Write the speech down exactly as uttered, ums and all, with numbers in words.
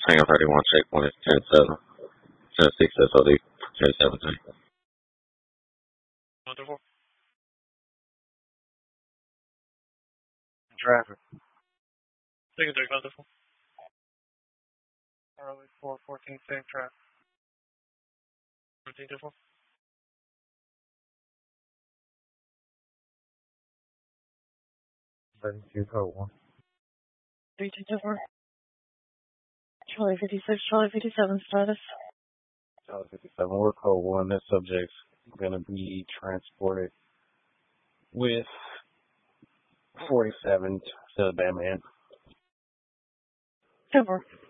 Tango thirty-one, checkpoint is ten seven. ten six S O D, ten seventeen. Wonderful. Traffic. Secondary, wonderful. Early four fourteen, same traffic. fourteen, wonderful. thirty-two, code one. three two two four. Charlie fifty-six, Charlie fifty-seven status. Charlie fifty-seven, we're code one. That subject's going to be transported with forty-seven to the Batman. Super.